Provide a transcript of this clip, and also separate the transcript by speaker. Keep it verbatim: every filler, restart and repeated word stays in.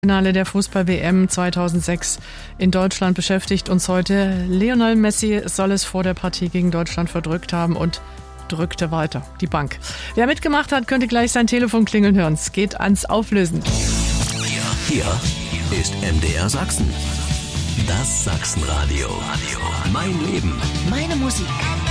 Speaker 1: Finale der Fußball-W M zweitausendsechs in Deutschland beschäftigt uns heute. Lionel Messi soll es vor der Partie gegen Deutschland verdrückt haben und drückte weiter. Die Bank. Wer mitgemacht hat, könnte gleich sein Telefon klingeln hören. Es geht ans Auflösen.
Speaker 2: Hier ist M D R Sachsen. Das Sachsenradio. Mein Leben.
Speaker 3: Meine Musik.